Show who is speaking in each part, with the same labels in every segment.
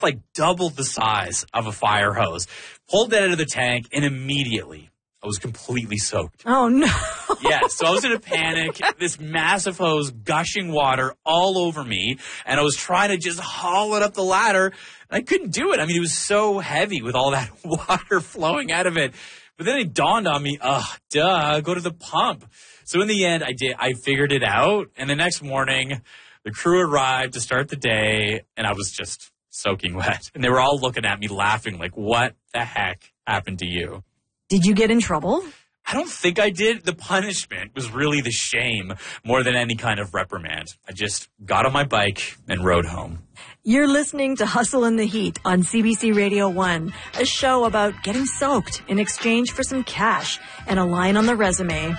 Speaker 1: like double the size of a fire hose. Pulled that out of the tank, and immediately I was completely soaked.
Speaker 2: Oh, no.
Speaker 1: Yeah, so I was in a panic, this massive hose gushing water all over me, and I was trying to just haul it up the ladder, and I couldn't do it. I mean, it was so heavy with all that water flowing out of it. But then it dawned on me, go to the pump. So in the end, I figured it out, and the next morning, the crew arrived to start the day, and I was just soaking wet. And they were all looking at me laughing like, what the heck happened to you?
Speaker 2: Did you get in trouble?
Speaker 1: I don't think I did. The punishment was really the shame more than any kind of reprimand. I just got on my bike and rode home.
Speaker 2: You're listening to Hustle in the Heat on CBC Radio 1, a show about getting soaked in exchange for some cash and a line on the resume.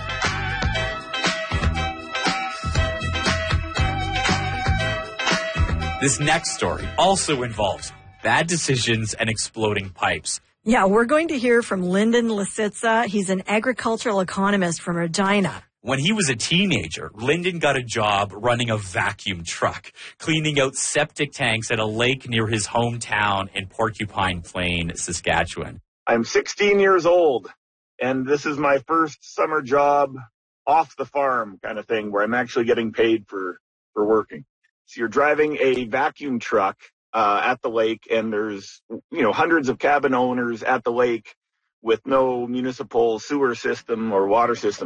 Speaker 1: This next story also involves bad decisions and exploding pipes.
Speaker 2: Yeah, we're going to hear from Lyndon Lisitsa. He's an agricultural economist from Regina.
Speaker 1: When he was a teenager, Lyndon got a job running a vacuum truck, cleaning out septic tanks at a lake near his hometown in Porcupine Plain, Saskatchewan.
Speaker 3: I'm 16 years old, and this is my first summer job off the farm kind of thing where I'm actually getting paid for working. So you're driving a vacuum truck at the lake, and there's, hundreds of cabin owners at the lake with no municipal sewer system or water system.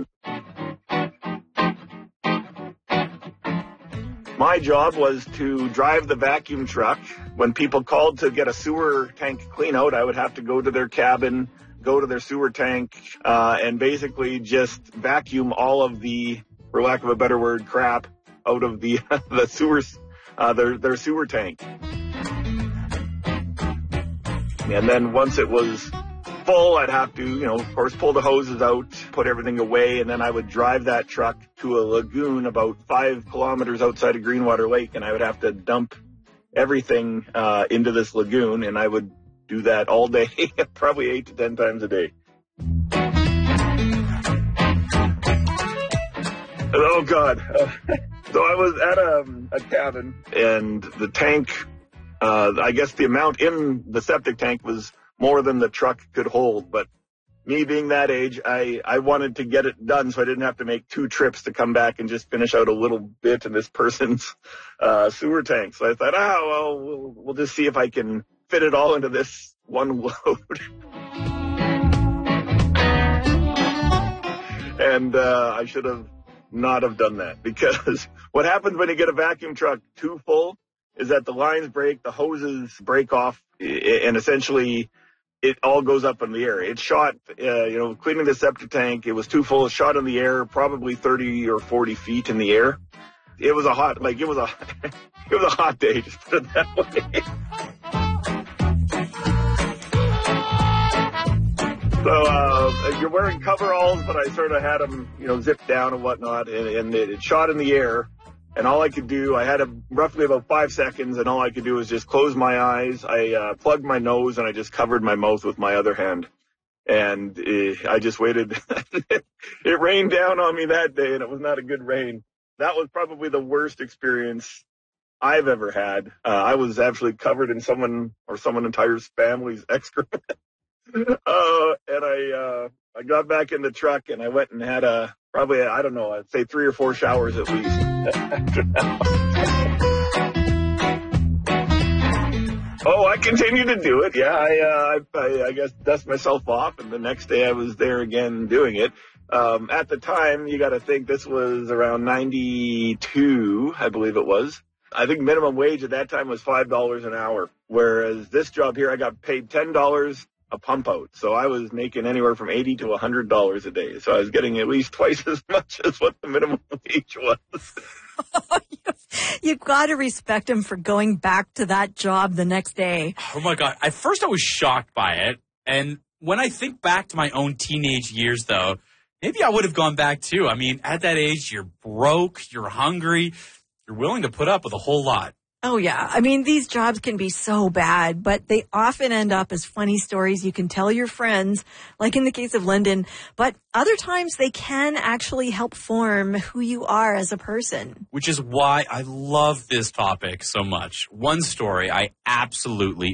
Speaker 3: My job was to drive the vacuum truck. When people called to get a sewer tank clean out, I would have to go to their cabin, go to their sewer tank, and basically just vacuum all of the, for lack of a better word, crap out of the sewers, their sewer tank. And then once it was full, I'd have to, of course, pull the hoses out, put everything away, and then I would drive that truck to a lagoon about 5 kilometers outside of Greenwater Lake, and I would have to dump everything into this lagoon, and I would do that all day, probably 8 to 10 times a day. Oh, God. So I was at a cabin, and the tank, I guess the amount in the septic tank was more than the truck could hold. But me being that age, I wanted to get it done so I didn't have to make 2 trips to come back and just finish out a little bit in this person's sewer tank. So I thought, we'll just see if I can fit it all into this one load. And I should have not have done that, because what happens when you get a vacuum truck too full is that the lines break, the hoses break off, and essentially it all goes up in the air. It shot, cleaning the septic tank, it was too full, it shot in the air, probably 30 or 40 feet in the air. It was a hot day, just put it that way. So you're wearing coveralls, but I sort of had them, zipped down and whatnot, and it shot in the air. And all I could do, I had roughly about 5 seconds, and all I could do was just close my eyes. I plugged my nose, and I just covered my mouth with my other hand. And I just waited. It rained down on me that day, and it was not a good rain. That was probably the worst experience I've ever had. I was actually covered in someone entire family's excrement. And I got back in the truck, and I went and had I'd say 3 or 4 showers at least after that. Oh, I continued to do it. Yeah, I guess dust myself off, and the next day I was there again doing it. At the time, you got to think this was around 92, I believe it was. I think minimum wage at that time was $5 an hour, whereas this job here, I got paid $10 a pump out. So I was making anywhere from $80 to $100 a day. So I was getting at least twice as much as what the minimum wage was.
Speaker 2: You've got to respect him for going back to that job the next day.
Speaker 1: Oh my God. At first I was shocked by it. And when I think back to my own teenage years, though, maybe I would have gone back too. I mean, at that age, you're broke, you're hungry, you're willing to put up with a whole lot.
Speaker 2: Oh, yeah. I mean, these jobs can be so bad, but they often end up as funny stories you can tell your friends, like in the case of Lyndon. But other times they can actually help form who you are as a person.
Speaker 1: Which is why I love this topic so much. One story I absolutely